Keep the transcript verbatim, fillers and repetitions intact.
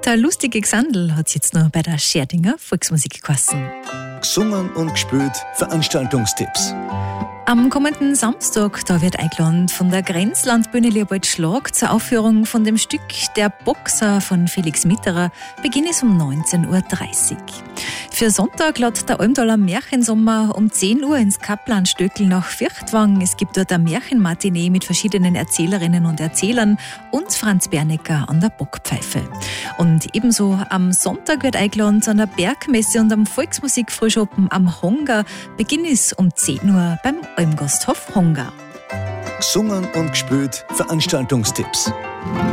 Der lustige Xandl hat jetzt noch bei der Scherdinger Volksmusik geheißen. Gesungen und gespielt Veranstaltungstipps. Am kommenden Samstag da wird eingeladen von der Grenzlandbühne Leopold Schlag zur Aufführung von dem Stück Der Boxer von Felix Mitterer. Beginn ist um neunzehn Uhr dreißig. Für Sonntag lädt der Almdaler Märchensommer um zehn Uhr ins Kaplanstöckl nach Vierchtwang. Es gibt dort eine Märchenmatinee mit verschiedenen Erzählerinnen und Erzählern und Franz Bernecker an der Bockpfeife. Und ebenso am Sonntag wird eingeladen zu einer Bergmesse und am Volksmusikfrühschoppen am Honga. Beginn ist um zehn Uhr beim Almgasthof Honga. Gesungen und gespielt Veranstaltungstipps.